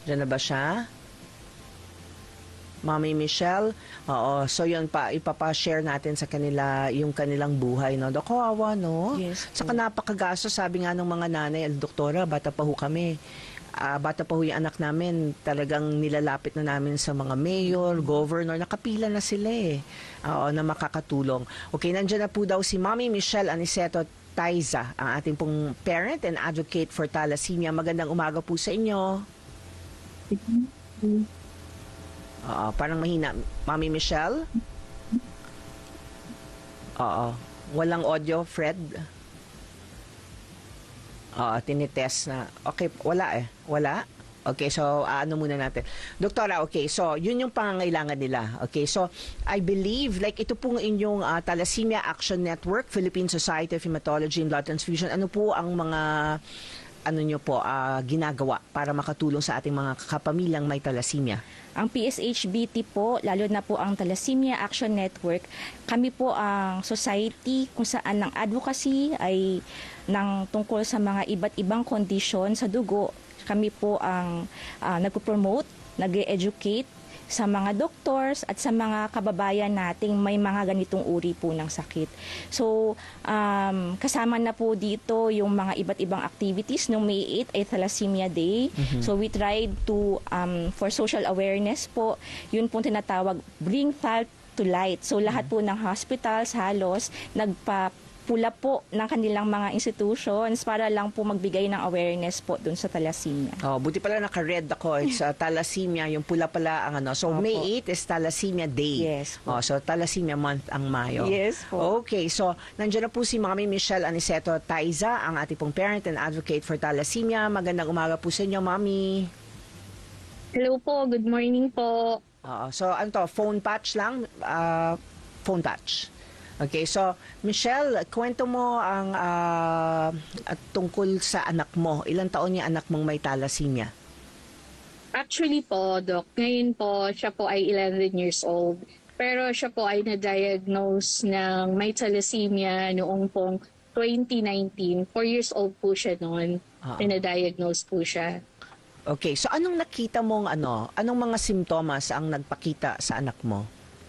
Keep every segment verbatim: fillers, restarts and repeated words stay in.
Diyan na ba siya? Mami Michelle? Oo. So, yun pa, ipapa-share natin sa kanila yung kanilang buhay, no? Dok, kawawa, no? Yes. Saka napakagasto, sabi nga ng mga nanay, doktora, bata pa ho kami. Uh, bata pa ho yung anak namin, talagang nilalapit na namin sa mga mayor, governor, nakapila na sila eh. Oo, na makakatulong. Okay, nandiyan na po daw si Mami Michelle Aniceto Taiza, ang ating pong parent and advocate for thalassemia. Magandang umaga po sa inyo. Oo, parang mahina. Mami Michelle? Oo. Walang audio, Fred? Oo, tinitest na. Okay, wala eh. Wala? Okay, so uh, ano muna natin. Doktora, okay, so yun yung pangangailangan nila. Okay, so I believe, like ito pong inyong uh, Thalassemia Action Network, Philippine Society of Hematology and Blood Transfusion, ano po ang mga ano nyo po uh, ginagawa para makatulong sa ating mga kapamilyang may thalassemia? Ang P S H B T po, lalo na po ang Thalassemia Action Network, kami po ang society kung saan ang advocacy ay ng tungkol sa mga iba't ibang kondisyon sa dugo. Kami po ang uh, nagpo-promote, nag-educate sa mga doctors at sa mga kababayan nating may mga ganitong uri po ng sakit. So, um, kasama na po dito yung mga iba't ibang activities. Noong May eighth ay Thalassemia Day. Mm-hmm. So, we tried to, um, for social awareness po, yun po tinatawag, bring thought to light. So, lahat po ng hospitals halos nagpa pula po ng kanilang mga institutions para lang po magbigay ng awareness po dun sa thalassemia. Oh, buti pala naka-red ako. It's uh, thalassemia, yung pula pala ang ano. So, Opo. May eighth is Thalassemia Day. Yes. Oh, so, Thalassemia Month ang Mayo. Yes po. Okay, so, nandiyan na po si Mami Michelle Aniceto Taiza, ang ating pong parent and advocate for thalassemia. Magandang umaga po sa inyo, Mami. Hello po, good morning po. Oo, so, ano to, phone patch lang? Uh, phone patch. Okay, so Michelle, kwento mo ang uh, at tungkol sa anak mo. Ilang taon yung anak mong may thalassemia? Actually po, Doc, ngayon po siya po ay eleven years old. Pero siya po ay na-diagnose ng may thalassemia noong pong twenty nineteen. four years old po siya noon. Ah. Na-diagnose po siya. Okay, so anong nakita mong ano? Anong mga simptomas ang nagpakita sa anak mo?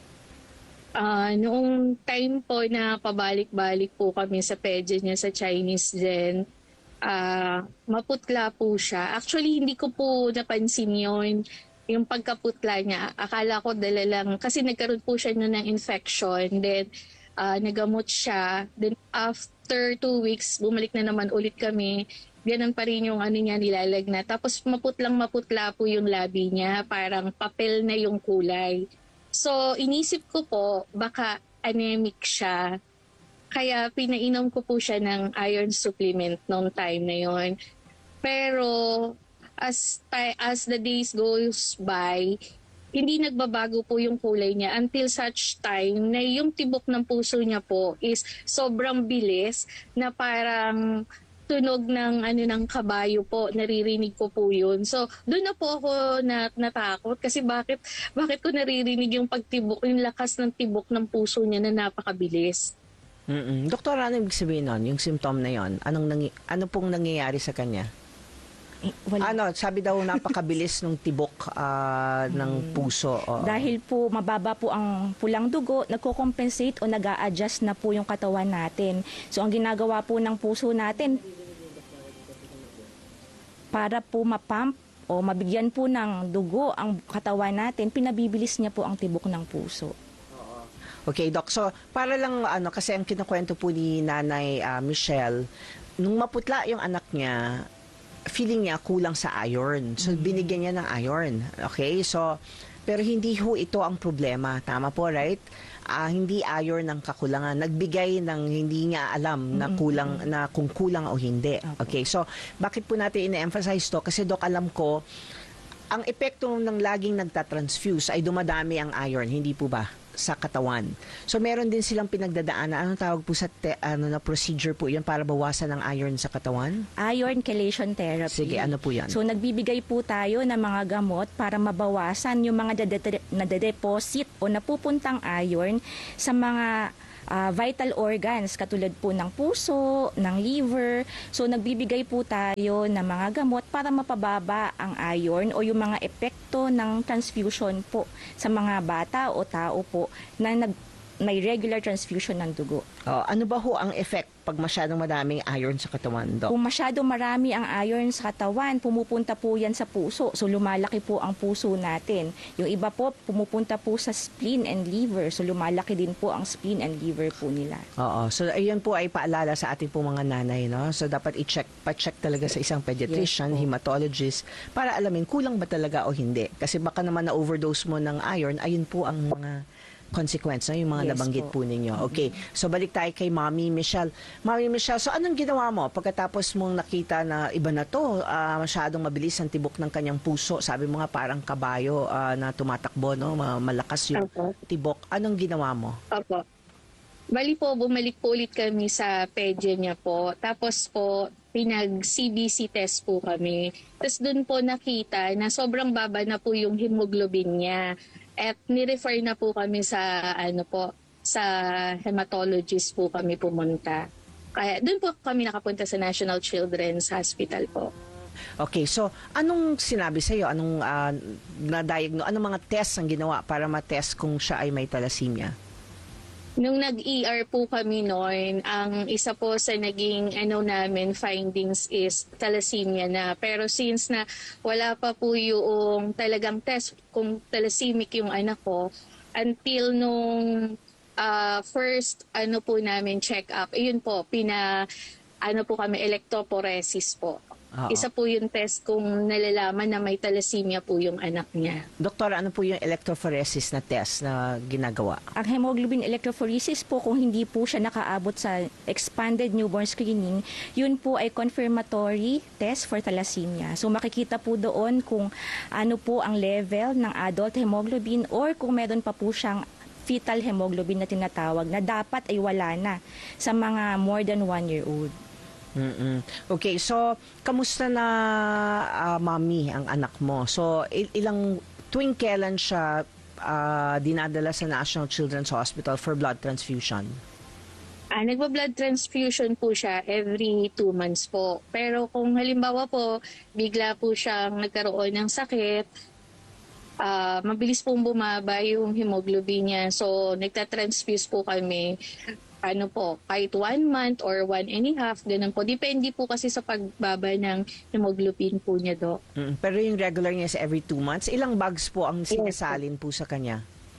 Uh, noong time po na pabalik-balik po kami sa pedya niya sa Chinese din, uh, maputla po siya. Actually, hindi ko po napansin yun, yung pagkaputla niya. Akala ko dala lang, kasi nagkaroon po siya noon ng infection. Then, uh, nagamot siya. Then, after two weeks, bumalik na naman ulit kami. Ganun pa rin yung ano niya nilalagnat. Tapos, maputlang maputla po yung labi niya. Parang papel na yung kulay. So, inisip ko po, baka anemic siya. Kaya pinainom ko po siya ng iron supplement noong time na yon. Pero as, as the days goes by, hindi nagbabago po yung kulay niya until such time na yung tibok ng puso niya po is sobrang bilis na parang tunog ng ano ng kabayo po, naririnig ko po yun. So, doon na po ako na, natakot kasi bakit bakit ko naririnig yung pagtibok, yung lakas ng tibok ng puso niya na napakabilis. Mm-mm. Doktor, ano ibig sabihin nun? Yung symptom na yon, anong nangy- ano pong nangyayari sa kanya? Eh, wala. Ano, sabi daw napakabilis ng tibok uh, ng puso. Oo. Dahil po mababa po ang pulang dugo, nagko-compensate o nag-a-adjust na po yung katawan natin. So ang ginagawa po ng puso natin, para po mapump o mabigyan po ng dugo ang katawan natin, pinabibilis niya po ang tibok ng puso. Okay, Doc. So, para lang, ano, kasi ang kinukwento po ni Nanay uh, Michelle, nung maputla yung anak niya, feeling niya kulang sa iron. So, mm-hmm. binigyan niya ng iron. Okay? So, pero hindi ho ito ang problema. Tama po, right? Uh, hindi iron ng kakulangan. Nagbigay ng hindi niya alam na kulang, mm-hmm. na kung kulang o hindi. Okay. Okay? So, bakit po natin ina-emphasize to? Kasi, Doc, alam ko, ang epekto ng laging nagtatransfuse ay dumadami ang iron. Hindi po ba? Sa katawan. So meron din silang pinagdadaanan. Anong tawag po sa te, ano na procedure po 'yan para bawasan ang iron sa katawan? Iron chelation therapy. Sige, ano po 'yan? So nagbibigay po tayo ng mga gamot para mabawasan yung mga nade-deposit o napupuntang iron sa mga ah, vital organs katulad po ng puso, ng liver. So nagbibigay po tayo ng mga gamot para mapababa ang iron o yung mga epekto ng transfusion po sa mga bata o tao po na nag may regular transfusion ng dugo. Oh, ano ba ho ang effect pag masyadong madaming iron sa katawan, Doc? Kung masyado marami ang iron sa katawan, pumupunta po yan sa puso. So lumalaki po ang puso natin. Yung iba po, pumupunta po sa spleen and liver. So lumalaki din po ang spleen and liver po nila. Oo. So, ayun po ay paalala sa ating po mga nanay, no? So, dapat i-check, pa-check talaga sa isang pediatrician, Yes po. hematologist, para alamin kulang ba talaga o hindi. Kasi baka naman na-overdose mo ng iron, ayun po ang mga consequence, no? Yung mga Yes nabanggit po, po. ninyo. Okay. So, balik tayo kay Mommy Michelle. Mommy Michelle, so anong ginawa mo pagkatapos mong nakita na iba na to, ah, masyadong mabilis ang tibok ng kanyang puso? Sabi mo nga parang kabayo ah, na tumatakbo, no? Ma- Malakas yung Opo. tibok. Anong ginawa mo? Opo. Bali po, bumalik po ulit kami sa pedya niya po. Tapos po, pinag-C B C test po kami. Tapos dun po nakita na sobrang baba na po yung hemoglobin niya. At ni-refer na po kami sa, ano po, sa hematologist po kami pumunta. Kaya dun po kami nakapunta sa National Children's Hospital po. Okay, so anong sinabi sa iyo? Anong ah, na-diagnose? Anong mga test ang ginawa para ma-test kung siya ay may thalassemia? Nung nag-E R po kami noon, ang isa po sa naging ano namin findings is thalassemia na. Pero since na wala pa po yung talagang test kung thalassemia yung anak ko, until nung ah, first ano po namin check up, ayun po, pina ano po kami electrophoresis po. Oo. Isa po yung test kung nalalaman na may thalassemia po yung anak niya. Doktor, ano po yung electrophoresis na test na ginagawa? Ang hemoglobin electrophoresis po, kung hindi po siya nakaabot sa expanded newborn screening, yun po ay confirmatory test for thalassemia. So makikita po doon kung ano po ang level ng adult hemoglobin or kung meron pa po siyang fetal hemoglobin na tinatawag na dapat ay wala na sa mga more than one year old. Mm-mm. Okay, so kamusta na ah, mami ang anak mo? So il- ilang tuwing kailan siya ah, dinadala sa National Children's Hospital for blood transfusion? Ah, nagba-blood transfusion po siya every two months po. Pero kung halimbawa po, bigla po siyang nagkaroon ng sakit, ah, mabilis pong bumaba yung hemoglobin niya. So, nagtatransfuse po kami, ano po, kahit one month or one and a half, ganun po. Depende po kasi sa pagbaba ng hemoglobin po niya, Dok. Mm, pero yung regular niya sa every two months, ilang bags po ang sinasalin po sa kanya?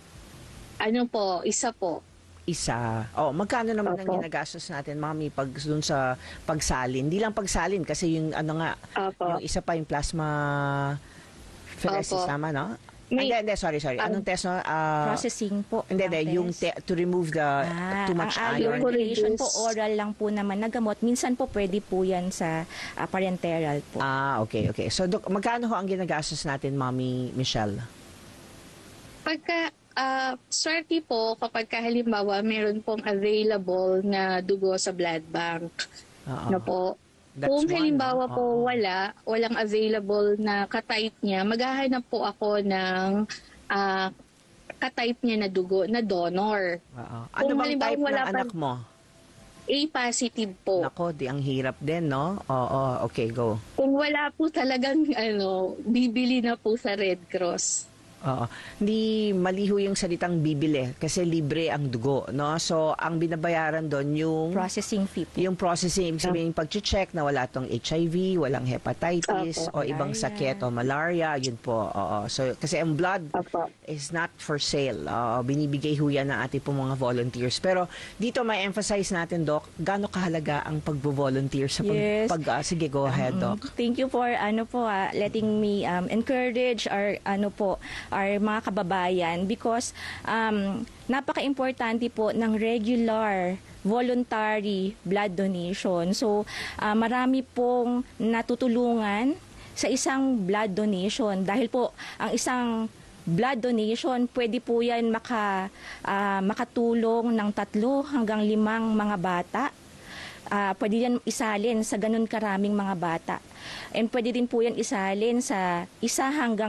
Ano po, isa po. Isa. Oh, magkano naman ang Opo. ginagastos natin, mami, pag dun sa pagsalin? Hindi lang pagsalin kasi yung ano nga, Opo. yung isa pa yung plasma pheresis, Opo. tama, no? May- Hindi, hindi, sorry, sorry. Um, Anong test, no? Ah, Processing po. Hindi, ng hindi, yung test. te- to remove the Ah, too much ang iron. iron regulation po, Reduce. oral lang po naman na gamot. Minsan po pwede po yan sa ah, parenteral po. Ah, okay, okay. So, dok, magkano ho ang ginagastos natin, Mami Michelle? Pagka, ah, swerte po kapag ka halimbawa meron pong available na dugo sa blood bank. Oo. Na po. That's Kung one, halimbawa no? po Oo. wala, walang available na ka-type niya, maghahanap po ako ng ah, ka-type niya na dugo, na donor. Oo. Ano Kung bang halimbawa type ng wala pa- anak mo? A positive po. Nako, di ang hirap din, no? Oo, okay, go. Kung wala po talagang ano, bibili na po sa Red Cross. Oo. Hindi maliho yung salitang bibili kasi libre ang dugo, no? So, ang binabayaran doon yung Processing fee po. yung processing, ibig sabihin yung pag-check na wala tong H I V, walang hepatitis, Opo. o ibang Malaria. sakit, o malaria, yun po. Oo. So, kasi ang blood Opo. is not for sale. Oo, binibigay ho yan ng ating pong mga volunteers. Pero dito may emphasize natin, Doc, gaano kahalaga ang pag-volunteer sa pag... Yes. pag ah, sige, go ahead, Doc. Mm, Thank you for ano po ah, letting me um, encourage our ano po our mga kababayan because um, napaka-importante po ng regular voluntary blood donation. So ah, marami pong natutulungan sa isang blood donation dahil po ang isang blood donation pwede po yan maka, ah, makatulong ng tatlo hanggang limang mga bata. Ah, pwede yan isalin sa ganun karaming mga bata. And pwede din po yan isalin sa isa hanggang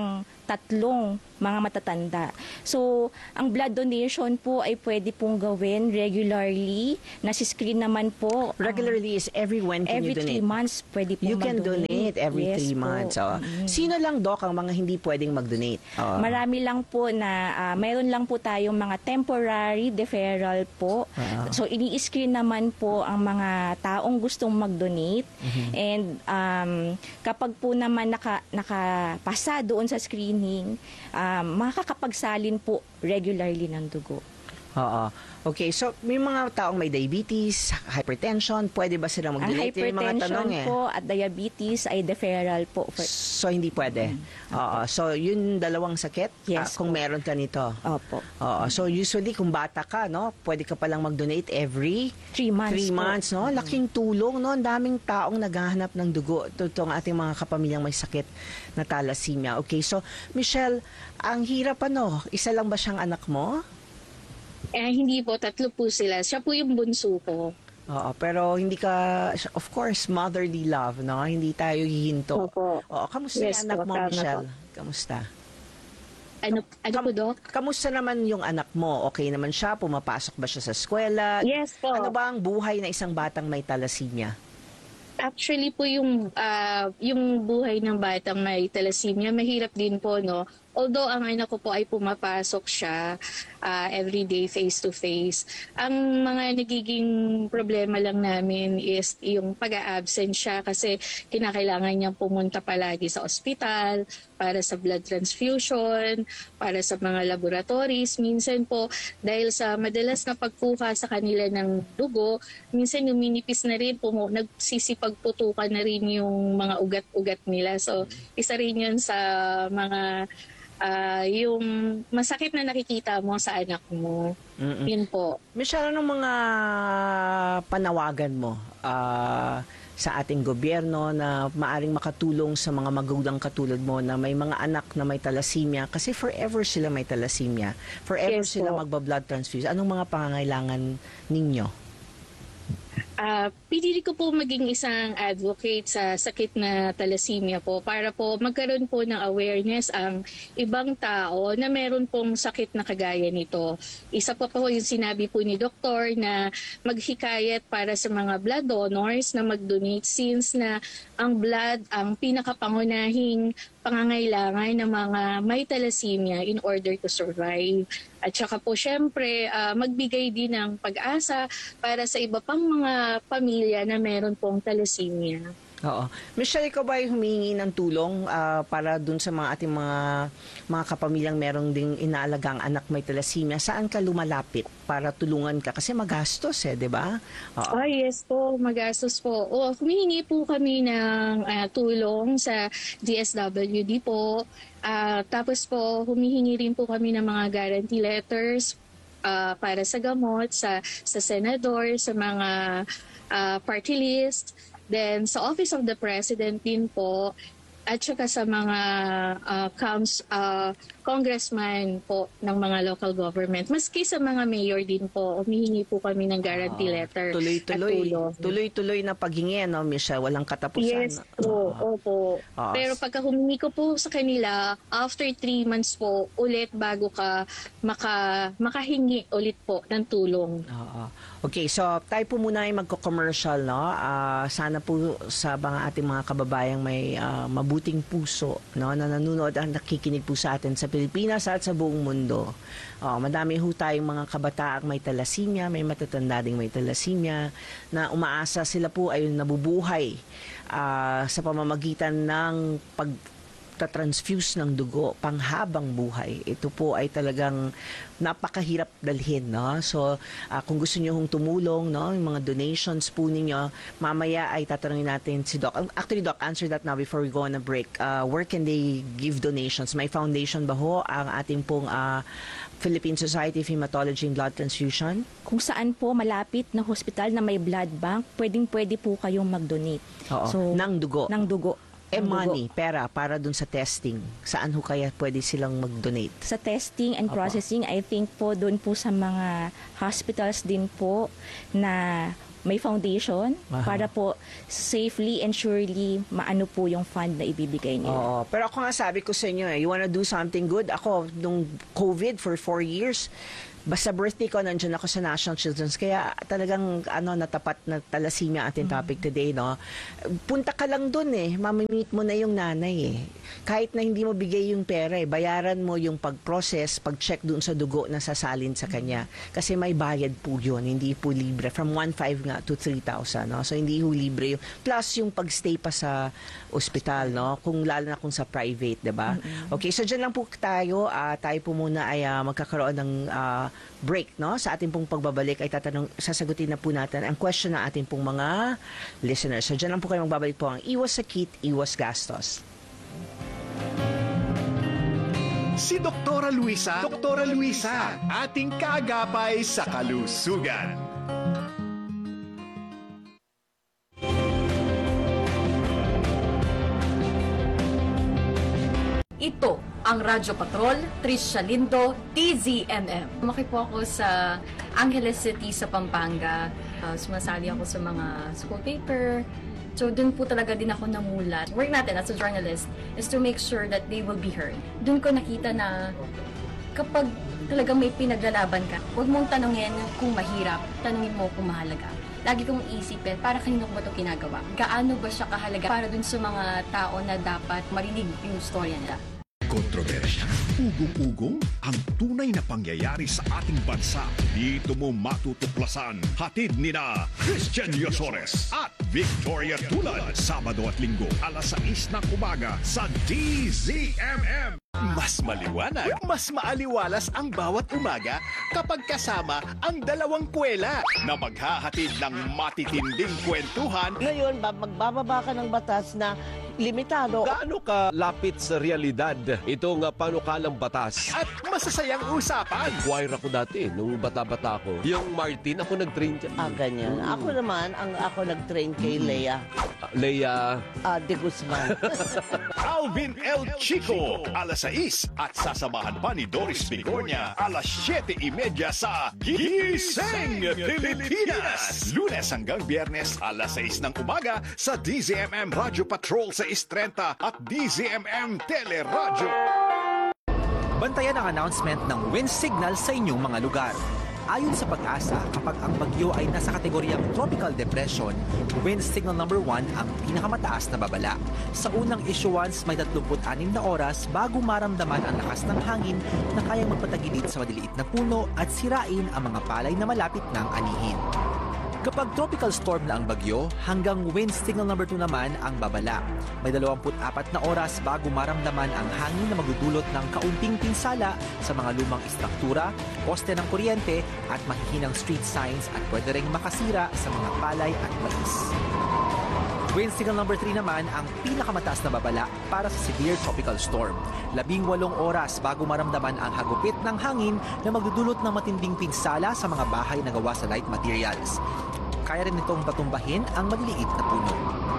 tatlong mga matatanda. So, ang blood donation po ay pwede pong gawin regularly. Nasi-screen naman po. ang- Regularly is every when can every you donate? three months pwede pong You can donate every Yes three po. months. Oh. Mm. Sino lang, Doc, ang mga hindi pwedeng mag-donate? Oh. Marami lang po na, ah, mayroon lang po tayong mga temporary deferral po. Ah. So, ini-screen naman po ang mga taong gustong mag-donate. Mhm. And um, kapag po naman naka, nakapasa doon sa screening, um, makakapagsalin po regularly ng dugo. Oo. Okay, so may mga taong may diabetes, hypertension, pwede ba silang Ang mag-donate? Yung mga hypertension tanong eh. po at diabetes ay deferral po. For, So hindi pwede. Oo. So yun dalawang sakit Yes ah, kung po. meron ka nito. opo. Oo. So usually kung bata ka, no, pwede ka palang mag-donate every Three months three po. months, no? Laking tulong, no? Ang daming taong naghahanap ng dugo. Ito ang ating mga kapamilyang may sakit na thalassemia. Okay, so Michelle, ang hirap ano, isa lang ba siyang anak mo? Eh, hindi po, tatlo po sila. Siya po yung bunso ko. Oo, pero hindi ka, of course, motherly love, no? Hindi tayo hihinto. Opo. Oo, kamusta Yes yung anak po, mo, tama Michelle? Kamusta? Ano, ano Kam- po, Doc? Kamusta naman yung anak mo? Okay naman siya? Pumapasok ba siya sa eskwela? Yes po. Ano ba ang buhay na isang batang may thalassemia? Actually po yung ah, yung buhay ng batang may thalassemia mahirap din po, no. Although ang anak ko po ay pumapasok siya ah, every day face to face. Ang mga nagiging problema lang namin is yung pag-a-absent siya kasi kinakailangan niyang pumunta palagi sa ospital para sa blood transfusion, para sa mga laboratories. Minsan po dahil sa madalas na pagkuha sa kanila ng dugo, minsan numinipis na rin po, nagsisipagputukan na rin yung mga ugat-ugat nila. So isa rin yun sa mga ah, yung masakit na nakikita mo sa anak mo. Mm-mm. Yun po. Michelle, anong mga panawagan mo ah, sa ating gobyerno na maaring makatulong sa mga magulang katulad mo na may mga anak na may thalassemia? Kasi forever sila may thalassemia. Forever Yes sila po. magba-blood transfusion. Anong mga pangangailangan ninyo? Ah, pinili ko po maging isang advocate sa sakit na thalassemia po para po magkaroon po ng awareness ang ibang tao na meron pong sakit na kagaya nito. Isa pa po yung sinabi po ni doktor na maghikayat para sa mga blood donors na mag-donate since na ang blood ang pinakapangunahing pangangailangan ng mga may thalassemia in order to survive. At saka po syempre ah, magbigay din ng pag-asa para sa iba pang mga pamilya na meron pong thalassemia. Oo. Michelle, ikaw ba ay humingi ng tulong ah, para dun sa mga ating mga mga kapamilyang merong ding inaalagang anak may thalassemia? Saan ka lumalapit para tulungan ka? Kasi magastos eh, di ba? Oo. Ah, yes po, magastos po. O, humihingi po kami ng ah, tulong sa D S W D po. Ah, tapos po, humihingi rin po kami ng mga guarantee letters ah, para sa gamot, sa, sa senador, sa mga ah, party list. Then, sa Office of the President din po, at saka sa mga ah, counts, ah, congressman po ng mga local government. Maski sa mga mayor din po, humihingi po kami ng guarantee Oo. letter. Tuloy-tuloy. at tulong. Tuloy-tuloy na paghingi, no, Michelle? Walang katapusan. Yes po, Oo. opo. Oo. Pero pagka humingi ko po sa kanila, after three months po, ulit bago ka maka, makahingi ulit po ng tulong. Oo. Okay, so tayo po muna ay magko-commercial, no? Ah, sana po sa mga ating mga kababayang may ah, mabuting puso, no, na nanonood at nakikinig po sa atin sa Pilipinas at sa buong mundo. Oh, madami ho tayong mga kabataang may thalassemia, may matatanda ding may thalassemia na umaasa sila po ay nabubuhay ah, sa pamamagitan ng pag transfuse ng dugo panghabang buhay. Ito po ay talagang napakahirap dalhin, no? So, ah, kung gusto niyo hong tumulong, no, yung mga donations po ninyo, mamaya ay tatanungin natin si Doc. Actually, Doc, answer that now before we go on a break. Uh, where can they give donations? May foundation ba ho ang ating pong ah, Philippine Society of Hematology and Blood Transfusion? Kung saan po malapit na hospital na may blood bank, pwedeng-pwede po kayong mag-donate. Oo. So, ng dugo. ng dugo. eh, Ng dugo. money, pera, para dun sa testing. Saan ho kaya pwede silang mag-donate? Sa testing and Opo. processing, I think po doon po sa mga hospitals din po na may foundation Aha. para po safely and surely maano po yung fund na ibibigay nila. Oo. Pero ako nga sabi ko sa inyo, eh, you wanna do something good? Ako, nung COVID for four years, basta birthday ko, nandiyan ako sa National Children's. Kaya talagang ano, natapat na thalassemia ating topic today, no? Punta ka lang dun eh. Mamimit mo na yung nanay eh. Kahit na hindi mo bigay yung pera eh, bayaran mo yung pag-process, pag-check dun sa dugo na sasalin sa kanya. Kasi may bayad po yun, hindi po libre. From one point five nga to three thousand, no? So hindi po libre yun. Plus yung pag-stay pa sa ospital, no? Kung lalo na kung sa private, diba? Okay, so dyan lang po tayo. Uh, tayo po muna ay uh, magkakaroon ng uh, break, no? Sa ating pong pagbabalik ay tatanong, sasagutin na po natin ang question ng ating pong mga listeners. So dyan lang po kayo magbabalik po ang iwas sakit, iwas gastos. Si Doktora Luisa, Doktora Luisa, ating kaagapay sa kalusugan. Ito ang Radyo Patrol, Tricia Lindo, D Z M M. Lumaki po ako sa Angeles City sa Pampanga. Uh, sumasali ako sa mga school paper. So, dun po talaga din ako namulat. Work natin as a journalist is to make sure that they will be heard. Dun ko nakita na kapag talagang may pinaglalaban ka, huwag mong tanungin kung mahirap, tanungin mo kung mahalaga. Lagi kong iisipin, para kanino ko ba ito ginagawa? Gaano ba siya kahalaga para dun sa mga tao na dapat marinig yung storya nila? Kontrobersya, ugong-ugong, ang tunay na pangyayari sa ating bansa. Dito mo matutuklasan. Hatid ni na Christian Yosores at Victoria Tulad. Sabado at Linggo, alas sais ng umaga sa D Z M M. Mas maliwanag, mas maaliwalas ang bawat umaga kapag kasama ang dalawang kwela na maghahatid ng matitinding kwentuhan. Ngayon, ba, magbababa ka ng batas na limitado. Gaano ka lapit sa realidad itong uh, panukalang batas? At masasayang usapan. Choir ako dati, nung bata-bata ako. Yung Martin, ako nag-train dyan. Ah, ganyan. Ako naman, ang ako nag-train kay Lea Uh, Leia, ah, de Guzman. Alvin El Chico, alas sais at sasamahan pa ni Doris Bigornia, alas siyete y media sa Gising Pilipinas. Lunes hanggang Biyernes, alas sais ng umaga sa D Z M M Radio Patrol sa Istrenta at D Z M M Teleradyo. Bantayan ang announcement ng wind signal sa inyong mga lugar. Ayon sa Pag-asa, kapag ang bagyo ay nasa kategoryang tropical depression, wind signal number one ang pinakamataas na babala. Sa unang issuance, may tatlumpu't anim na oras bago maramdaman ang lakas ng hangin na kayang magpatagilid sa maliliit na puno at sirain ang mga palay na malapit ng anihin. Kapag tropical storm na ang bagyo, hanggang wind signal number two naman ang babala. May dalawampu't apat na oras bago maramdaman ang hangin na magdudulot ng kaunting pinsala sa mga lumang istruktura, poste ng kuryente at mahihinang street signs at pwede ring makasira sa mga palay at mais. Wind signal number three naman ang pinakamataas na babala para sa severe tropical storm. Labing walong oras bago maramdaman ang hagupit ng hangin na magdudulot ng matinding pinsala sa mga bahay na gawa sa light materials. Kaya rin itong patumbahin ang maliliit na puno.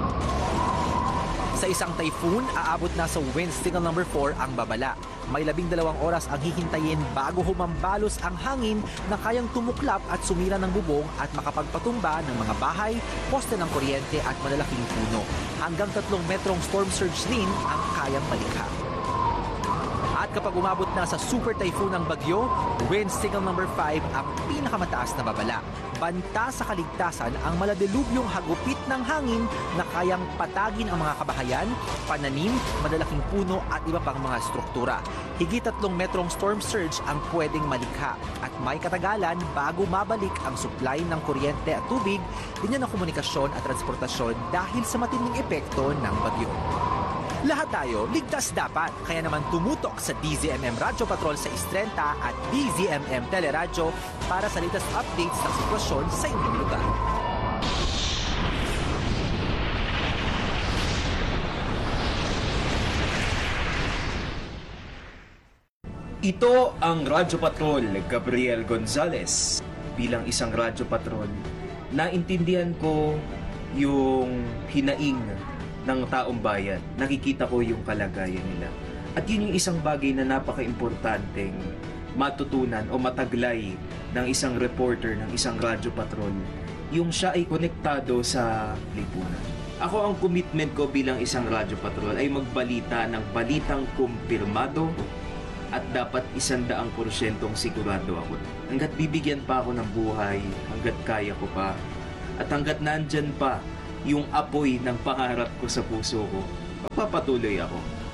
Sa isang typhoon, aabot na sa wind signal number four ang babala. May labing dalawang oras ang hihintayin bago humambalos ang hangin na kayang tumuklap at sumira ng bubong at makapagpatumba ng mga bahay, poste ng kuryente at malalaking puno. Hanggang tatlong metrong storm surge din ang kayang malikha. At kapag umabot na sa super typhoon ng bagyo, wind signal number five ang pinakamataas na babala. Banta sa kaligtasan ang maladilubyong hagupit ng hangin na kayang patagin ang mga kabahayan, pananim, malalaking puno at iba pang mga struktura. Higit tatlong metrong storm surge ang pwedeng malikha at may katagalan bago mabalik ang supply ng kuryente at tubig, linya ng komunikasyon at transportasyon dahil sa matinding epekto ng bagyo. Lahat tayo, ligtas dapat. Kaya naman tumutok sa D Z M M Radyo Patrol sa Istrenta at D Z M M Teleradyo para sa latest updates ng sitwasyon sa inyong lugar. Ito ang Radyo Patrol, Gabriel Gonzalez. Bilang isang Radyo Patrol, naintindihan ko yung hinaing ng taong bayan. Nakikita ko yung kalagayan nila. At yun yung isang bagay na napaka-importanteng matutunan o mataglay ng isang reporter ng isang Radyo Patrol yung siya ay konektado sa lipunan. Ako, ang commitment ko bilang isang radyo patrol ay magbalita ng balitang kumpirmado at dapat isandaang porsyentong sigurado ako. Hanggat bibigyan pa ako ng buhay, hanggat kaya ko pa, at hanggat nandyan pa yung apoy ng pangarap ko sa puso ko, magpapatuloy ako.